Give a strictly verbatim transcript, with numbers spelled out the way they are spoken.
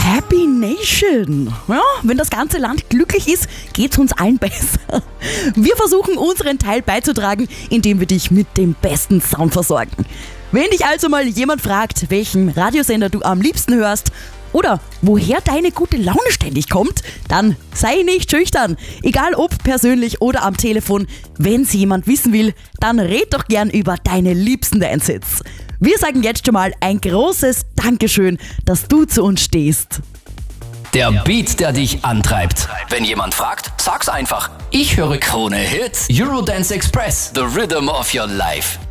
Happy Nation. Ja, wenn das ganze Land glücklich ist, geht's uns allen besser. Wir versuchen unseren Teil beizutragen, indem wir dich mit dem besten Sound versorgen. Wenn dich also mal jemand fragt, welchen Radiosender du am liebsten hörst oder woher deine gute Laune ständig kommt, dann sei nicht schüchtern. Egal ob persönlich oder am Telefon, wenn's jemand wissen will, dann red doch gern über deine liebsten Dance-Hits. Wir sagen jetzt schon mal ein großes Dankeschön, dass du zu uns stehst. Der Beat, der dich antreibt. Wenn jemand fragt, sag's einfach. Ich höre Krone Hits, Eurodance Express, the rhythm of your life.